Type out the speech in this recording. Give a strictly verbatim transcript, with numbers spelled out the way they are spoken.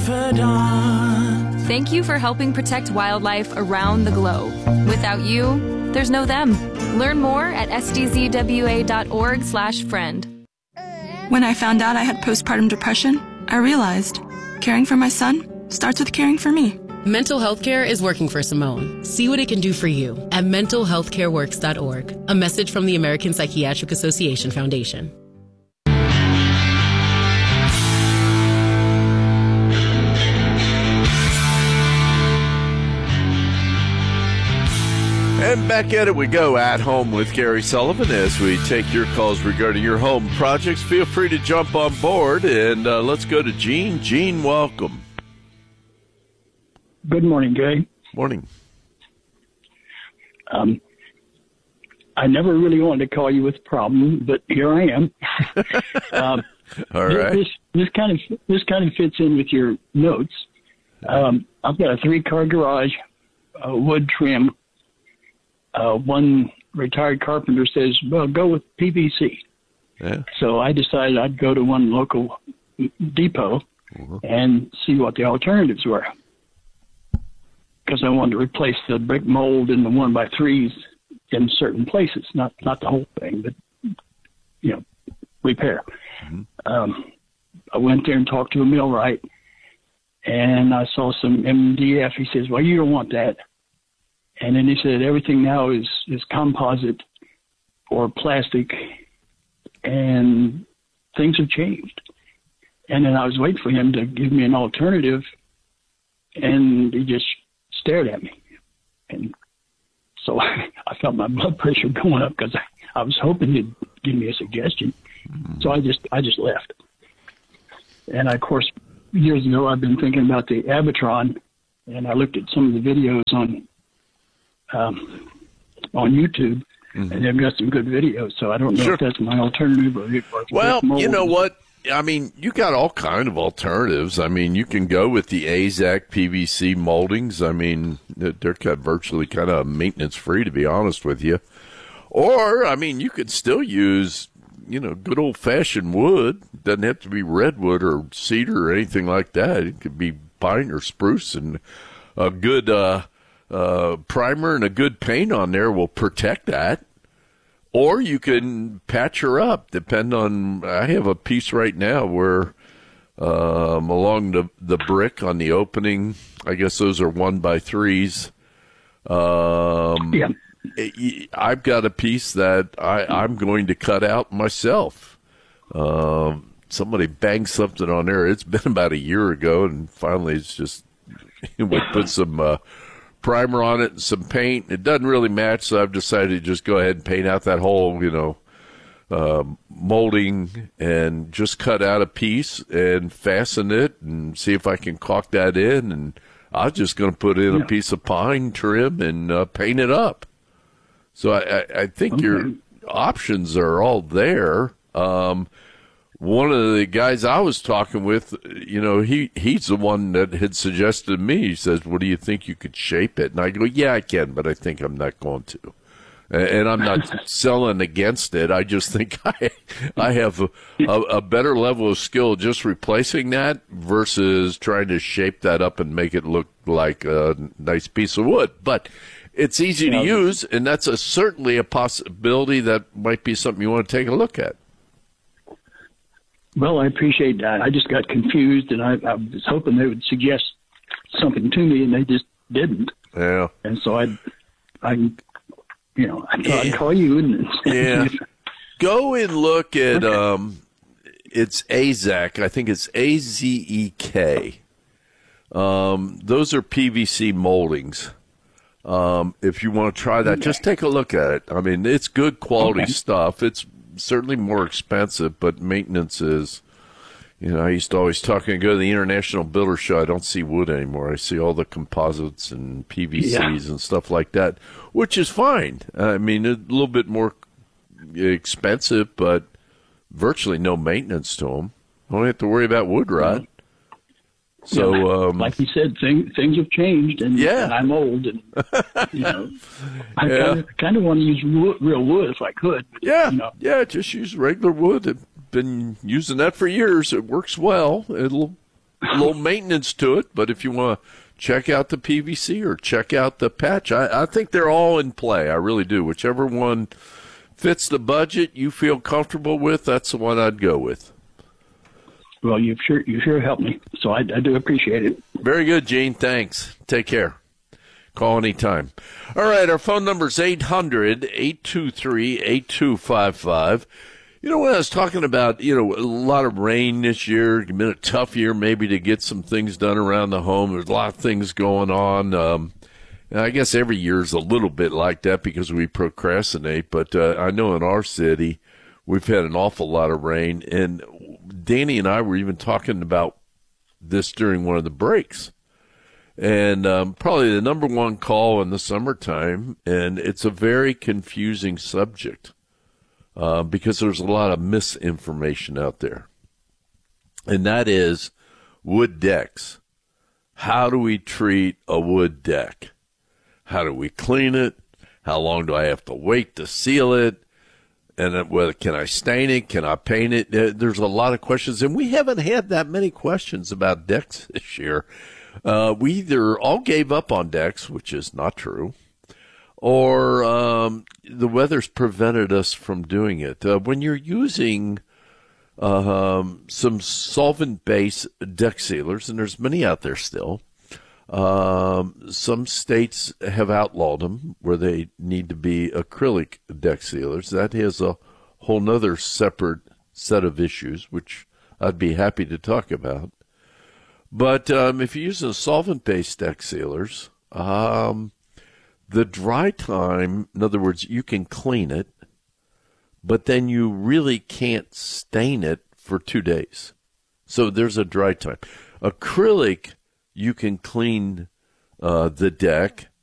confidant. Thank you for helping protect wildlife around the globe. Without you, there's no them. Learn more at s d z w a dot org slash friend. When I found out I had postpartum depression, I realized caring for my son starts with caring for me. Mental health care is working for Simone. See what it can do for you at mental health care works dot org. A message from the American Psychiatric Association Foundation. And back at it we go, At Home with Gary Sullivan, as we take your calls regarding your home projects. Feel free to jump on board, and uh, let's go to Gene. Gene, welcome. Good morning, Gary. Morning. Um, I never really wanted to call you with a problem, but here I am. um, All right. This, this kind of this kind of fits in with your notes. Um, I've got a three-car garage, uh, wood trim. Uh, one retired carpenter says, well, go with P V C. Yeah. So I decided I'd go to one local depot uh-huh. and see what the alternatives were. Because I wanted to replace the brick mold in the one by threes in certain places, not not the whole thing, but, you know, repair. Mm-hmm. Um, I went there and talked to a millwright, and I saw some M D F. He says, well, you don't want that. And then he said everything now is, is composite or plastic, and things have changed. And then I was waiting for him to give me an alternative, and he just stared at me. And so I felt my blood pressure going up because I, I was hoping he'd give me a suggestion. Mm-hmm. So I just I just left. And, of course, years ago I've been thinking about the Abitron, and I looked at some of the videos on Um, on YouTube, mm-hmm. and they've got some good videos, so I don't know sure. if that's my alternative or, or well, you know what? I mean, you got all kind of alternatives. I mean, you can go with the A Z A C P V C moldings. I mean, they're kind of virtually kind of maintenance free, to be honest with you. Or, I mean, you could still use, you know, good old fashioned wood. Doesn't have to be redwood or cedar or anything like that. It could be pine or spruce, and a good uh, uh, primer and a good paint on there will protect that. Or you can patch her up, depend on, I have a piece right now where um, along the, the brick on the opening, I guess those are one by threes. Um, yeah. I've got a piece that I, I'm going to cut out myself. Um, somebody banged something on there. It's been about a year ago, and finally it's just, we put some uh, primer on it and some paint. It doesn't really match, so I've decided to just go ahead and paint out that whole, you know, uh, molding and just cut out a piece and fasten it and see if I can caulk that in. And I was just going to put in yeah. a piece of pine trim and uh, paint it up. So I, I, I think okay. your options are all there. Um, one of the guys I was talking with, you know, he, he's the one that had suggested to me, he says, what do you think you could shape it? And I go, yeah, I can, but I think I'm not going to. And I'm not selling against it. I just think I I have a, a, a better level of skill just replacing that versus trying to shape that up and make it look like a nice piece of wood. But it's easy to use, and that's a, certainly a possibility that might be something you want to take a look at. Well, I appreciate that. I just got confused, and I, I was hoping they would suggest something to me, and they just didn't. Yeah. And so I, I, you know, I thought I'd call you. And yeah. Go and look at, okay. um, it's A Z A C. I think it's A Z E K. Um, those are P V C moldings. Um, if you want to try that, okay. just take a look at it. I mean, it's good quality okay. stuff. It's certainly more expensive, but maintenance is, you know, I used to always talk and go to the International Builder Show. I don't see wood anymore. I see all the composites and P V Cs yeah. and stuff like that, which is fine. I mean, a little bit more expensive, but virtually no maintenance to them. Don't have to worry about wood rot. Mm-hmm. So, yeah, um, like you said, things things have changed, and, yeah. and I'm old, and you know, I yeah. kind of want to use wood, real wood if I could. But, yeah, you know. yeah, just use regular wood. I've been using that for years. It works well. It'll a little maintenance to it, but if you want to check out the P V C or check out the patch, I, I think they're all in play. I really do. Whichever one fits the budget you feel comfortable with, that's the one I'd go with. Well, you've sure you sure helped me, so I, I do appreciate it. Very good, Gene. Thanks. Take care. Call anytime. All right, our phone number is eight hundred, eight two three, eight two five five. You know, when I was talking about, you know, a lot of rain this year, it's been a tough year maybe to get some things done around the home. There's a lot of things going on. Um, and I guess every year is a little bit like that because we procrastinate. But uh, I know in our city, we've had an awful lot of rain. And Danny and I were even talking about this during one of the breaks. And um, probably the number one call in the summertime, and it's a very confusing subject. Uh, because there's a lot of misinformation out there. And that is wood decks. How do we treat a wood deck? How do we clean it? How long do I have to wait to seal it? And then, whether can I stain it? Can I paint it? There's a lot of questions, and we haven't had that many questions about decks this year. Uh, we either all gave up on decks, which is not true, or um, the weather's prevented us from doing it. Uh, when you're using uh, um, some solvent-based deck sealers, and there's many out there still, um, some states have outlawed them where they need to be acrylic deck sealers. That has a whole nother separate set of issues, which I'd be happy to talk about. But um, if you're using solvent-based deck sealers, um, the dry time, in other words, you can clean it, but then you really can't stain it for two days. So there's a dry time. Acrylic, you can clean uh, the deck